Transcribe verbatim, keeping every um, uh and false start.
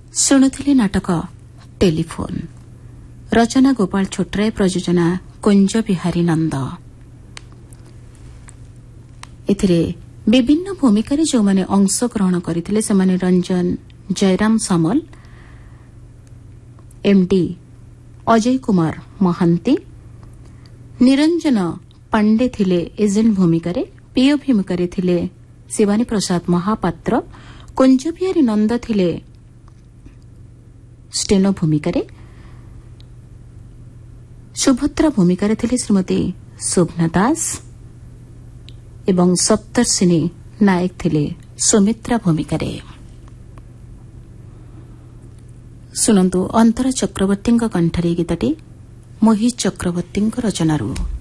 ଶୁଣୁଥିଲେ ନାଟକ ଟେଲିଫୋନ୍ ରଚନା ଗୋପାଳ ଛୋଟରାୟ ପ୍ରଯୋଜନା କୁଞ୍ଜ ବିହାରୀ ନନ୍ଦ। ଏଥିରେ ବିଭିନ୍ନ ଭୂମିକାରେ ଯେଉଁମାନେ ଅଂଶଗ୍ରହଣ କରିଥିଲେ ସେମାନେ ରଞ୍ଜନ ଜୟରାମ ସାମଲ, ଏମ୍ଡି ଅଜୟ କୁମାର ମହାନ୍ତି, ନିରଞ୍ଜନ ପାଣ୍ଡେ ଥିଲେ ଏଜେଣ୍ଟ ଭୂମିକାରେ, ପିଓ ଭୂମିକାରେ ଥିଲେ ଶିବାନୀ ପ୍ରସାଦ ମହାପାତ୍ର, କୁଞ୍ଜ ବିହାରୀ ନନ୍ଦ ଥିଲେ ଷ୍ଟେନୋ ଭୂମିକାରେ, ସୁଭଦ୍ରା ଭୂମିକାରେ ଥିଲେ ଶ୍ରୀମତୀ ଶୋଭନା ଦାସ ଏବଂ ସପ୍ତର୍ଷିନୀ ନାୟକ ଥିଲେ ସୁମିତ୍ରା ଭୂମିକାରେ। ଶୁଣନ୍ତୁ ଅନ୍ତରା ଚକ୍ରବର୍ତ୍ତୀଙ୍କ କଣ୍ଠରେ ଗୀତଟି ମୋହିତ ଚକ୍ରବର୍ତ୍ତୀଙ୍କ ରଚନାରୁ।